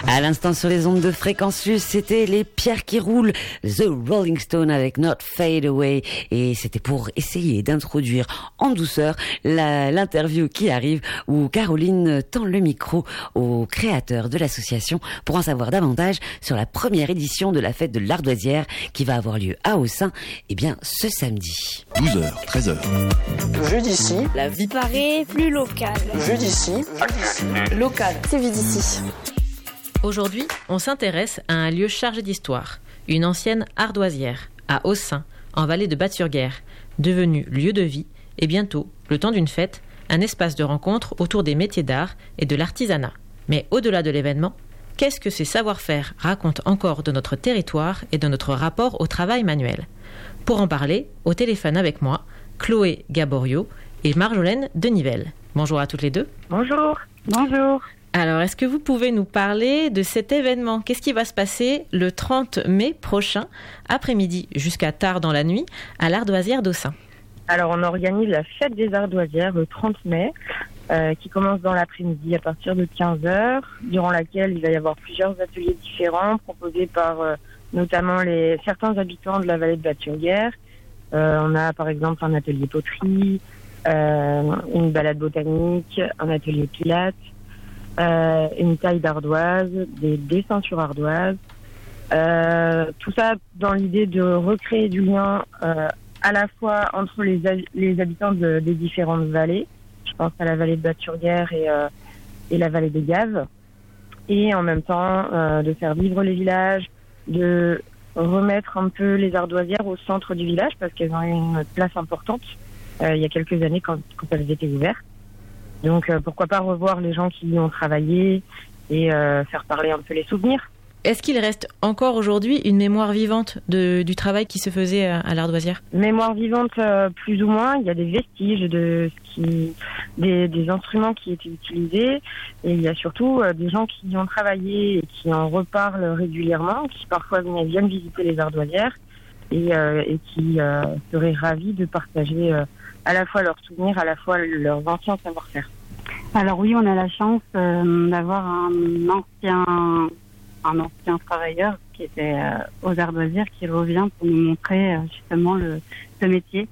À l'instant sur les ondes de Fréquence Plus, c'était les pierres qui roulent, The Rolling Stone avec Not Fade Away. Et c'était pour essayer d'introduire en douceur l'interview qui arrive où Caroline tend le micro au créateur de l'association pour en savoir davantage sur la première édition de la fête de l'Ardoisière qui va avoir lieu à Haussaint, ce samedi. 12h, 13h. Vue d'ici. La vie paraît plus locale. Vue d'ici. Local. C'est vie d'ici. Aujourd'hui, on s'intéresse à un lieu chargé d'histoire, une ancienne ardoisière, à Haussaint, en vallée de Batte-sur-Guerre, devenue lieu de vie et bientôt, le temps d'une fête, un espace de rencontre autour des métiers d'art et de l'artisanat. Mais au-delà de l'événement, qu'est-ce que ces savoir-faire racontent encore de notre territoire et de notre rapport au travail manuel ? Pour en parler, au téléphone avec moi, Chloé Gaborio et Marjolaine Denivelle. Bonjour à toutes les deux. Bonjour. Bonjour. Alors, est-ce que vous pouvez nous parler de cet événement ? Qu'est-ce qui va se passer le 30 mai prochain, après-midi jusqu'à tard dans la nuit, à l'Ardoisière d'Haussaint ? Alors, on organise la fête des Ardoisières le 30 mai, qui commence dans l'après-midi à partir de 15h, durant laquelle il va y avoir plusieurs ateliers différents proposés par notamment certains habitants de la vallée de Batte-sur-Guerre. On a par exemple un atelier poterie, une balade botanique, un atelier pilates, une taille d'ardoise, des dessins sur ardoise. Tout ça dans l'idée de recréer du lien à la fois entre les habitants des différentes vallées. Je pense à la vallée de Batte-sur-Guerre et la vallée des Gaves. Et en même temps, de faire vivre les villages, de remettre un peu les ardoisières au centre du village parce qu'elles ont eu une place importante il y a quelques années quand elles étaient ouvertes. Donc pourquoi pas revoir les gens qui y ont travaillé et faire parler un peu les souvenirs. Est-ce qu'il reste encore aujourd'hui une mémoire vivante du travail qui se faisait à l'Ardoisière ? Mémoire vivante plus ou moins, il y a des vestiges des instruments qui étaient utilisés et il y a surtout des gens qui y ont travaillé et qui en reparlent régulièrement, qui parfois viennent visiter les Ardoisières et qui seraient ravis de partager à la fois leurs souvenirs, à la fois leurs anciens savoir-faire. Alors oui, on a la chance d'avoir un ancien travailleur qui était aux Ardoisières qui revient pour nous montrer justement ce métier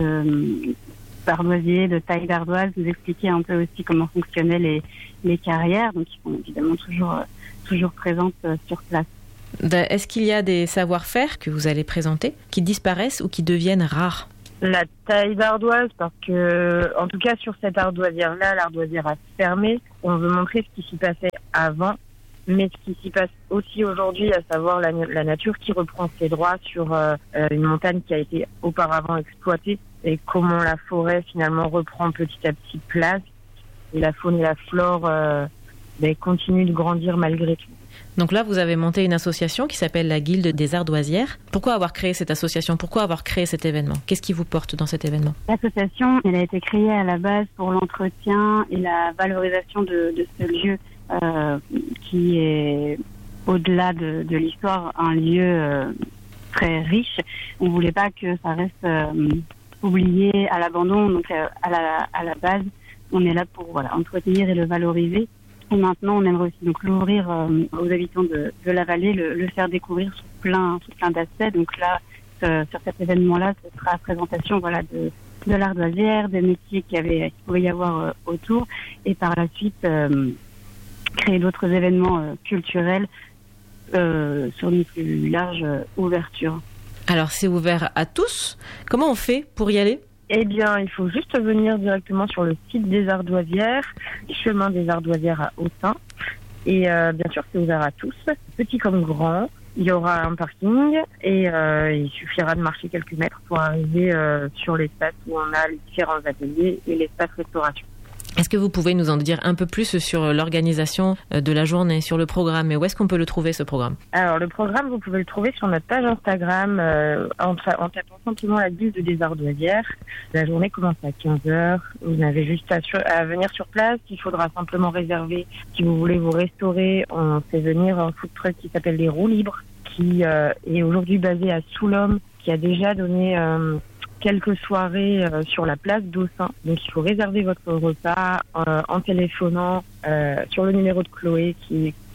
d'ardoisier, de taille d'ardoise, nous expliquer un peu aussi comment fonctionnaient les carrières, donc ils sont évidemment toujours présentes sur place. Est-ce qu'il y a des savoir-faire que vous allez présenter qui disparaissent ou qui deviennent rares ? La taille d'ardoise, parce que, en tout cas, sur cette ardoisière-là, l'ardoisière a fermé. On veut montrer ce qui s'y passait avant, mais ce qui s'y passe aussi aujourd'hui, à savoir la nature qui reprend ses droits sur une montagne qui a été auparavant exploitée et comment la forêt, finalement, reprend petit à petit place et la faune et la flore continuent de grandir malgré tout. Donc là, vous avez monté une association qui s'appelle la Guilde des Ardoisières. Pourquoi avoir créé cette association ? Pourquoi avoir créé cet événement ? Qu'est-ce qui vous porte dans cet événement ? L'association, elle a été créée à la base pour l'entretien et la valorisation de ce lieu qui est, au-delà de l'histoire, un lieu très riche. On ne voulait pas que ça reste oublié à l'abandon. Donc à la base, on est là pour entretenir et le valoriser. Et maintenant, on aimerait aussi donc l'ouvrir aux habitants de la vallée, le faire découvrir sous plein d'aspects. Donc là, sur cet événement-là, ce sera la présentation de l'ardoisière, des métiers qu'il pouvait y avoir autour, et par la suite créer d'autres événements culturels sur une plus large ouverture. Alors, c'est ouvert à tous. Comment on fait pour y aller ? Eh bien, il faut juste venir directement sur le site des Ardoisières, chemin des Ardoisières à Haussaint. Et bien sûr, c'est ouvert à tous, petit comme grand. Il y aura un parking et il suffira de marcher quelques mètres pour arriver sur l'espace où on a les différents ateliers et l'espace restauration. Est-ce que vous pouvez nous en dire un peu plus sur l'organisation de la journée, sur le programme, et où est-ce qu'on peut le trouver, ce programme ? Alors, le programme, vous pouvez le trouver sur notre page Instagram en tapant simplement la Guilde des Ardoisières. La journée commence à 15h. Vous n'avez juste à venir sur place. Il faudra simplement réserver. Si vous voulez vous restaurer, on fait venir un food truck qui s'appelle les Roues Libres, qui est aujourd'hui basé à Soulhomme, qui a déjà donné quelques soirées sur la place d'Haussaint. Donc il faut réserver votre repas en téléphonant sur le numéro de Chloé qui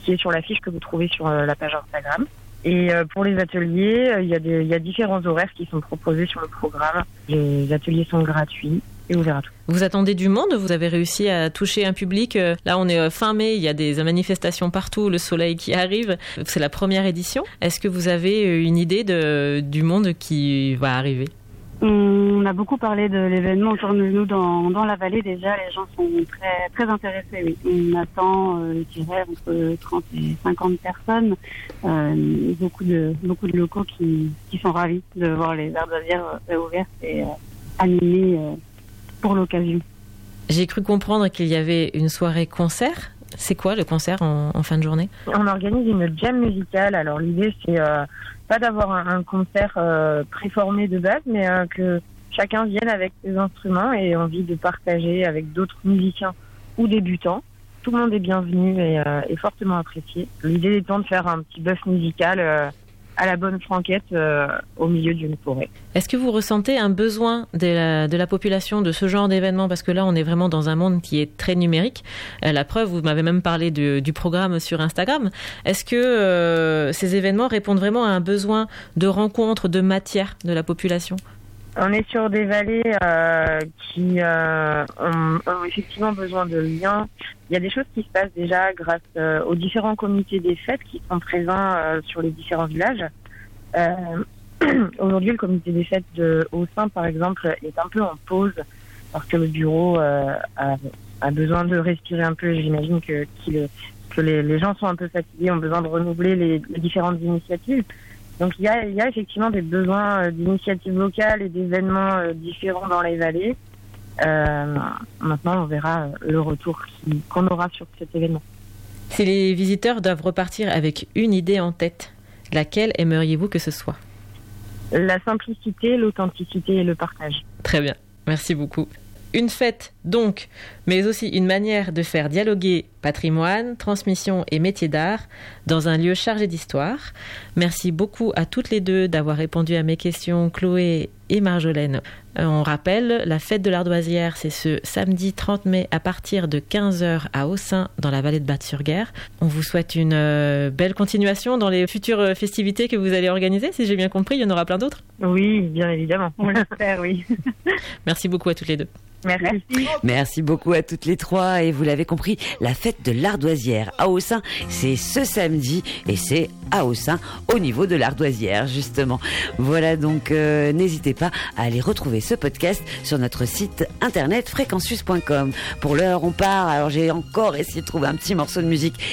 qui est sur la fiche que vous trouvez sur la page Instagram. Et pour les ateliers, il y a différents horaires qui sont proposés sur le programme. Les ateliers sont gratuits et ouverts à tous. Vous attendez du monde? Vous avez réussi à toucher un public? Là, on est fin mai, il y a des manifestations partout, le soleil qui arrive. C'est la première édition. Est-ce que vous avez une idée du monde qui va arriver? On a beaucoup parlé de l'événement autour de nous dans la vallée. Déjà, les gens sont très, très intéressés. Oui. On attend, je dirais, entre 30 et 50 personnes. Beaucoup de locaux qui sont ravis de voir les ardoisières réouvertes et animées pour l'occasion. J'ai cru comprendre qu'il y avait une soirée concert. C'est quoi le concert en fin de journée? On organise une jam musicale. Alors l'idée, c'est pas d'avoir un concert préformé de base, mais que chacun vienne avec ses instruments et envie de partager avec d'autres musiciens ou débutants. Tout le monde est bienvenu et fortement apprécié. L'idée étant de faire un petit bœuf musical à la bonne franquette au milieu d'une forêt. Est-ce que vous ressentez un besoin de la population de ce genre d'événement? Parce que là, on est vraiment dans un monde qui est très numérique. La preuve, vous m'avez même parlé du programme sur Instagram. Est-ce que ces événements répondent vraiment à un besoin de rencontre, de matière de la population? On est sur des vallées qui ont effectivement besoin de liens. Il y a des choses qui se passent déjà grâce aux différents comités des fêtes qui sont présents sur les différents villages. Aujourd'hui, le comité des fêtes de Haussin, par exemple, est un peu en pause parce que le bureau a besoin de respirer un peu. J'imagine que les gens sont un peu fatigués, ont besoin de renouveler les différentes initiatives. Donc il y a effectivement des besoins d'initiatives locales et d'événements différents dans les vallées. Maintenant, on verra le retour qu'on aura sur cet événement. Si les visiteurs doivent repartir avec une idée en tête, laquelle aimeriez-vous que ce soit? La simplicité, l'authenticité et le partage. Très bien, merci beaucoup. Une fête donc, mais aussi une manière de faire dialoguer patrimoine, transmission et métier d'art dans un lieu chargé d'histoire. Merci beaucoup à toutes les deux d'avoir répondu à mes questions, Chloé et Marjolaine. On rappelle, la fête de l'Ardoisière, c'est ce samedi 30 mai à partir de 15h à Haussin, dans la vallée de Batte-sur-Guerre. On vous souhaite une belle continuation dans les futures festivités que vous allez organiser, si j'ai bien compris. Il y en aura plein d'autres? Oui, bien évidemment. On l'espère, oui. Merci beaucoup à toutes les deux. Merci. Merci beaucoup à toutes les trois. Et vous l'avez compris, la fête de l'Ardoisière à Haussin, c'est ce samedi et c'est à Haussin, au niveau de l'Ardoisière, justement. Voilà, donc n'hésitez pas à aller retrouver ce podcast sur notre site internet fréquencesuisse.com. Pour l'heure, on part. Alors j'ai encore essayé de trouver un petit morceau de musique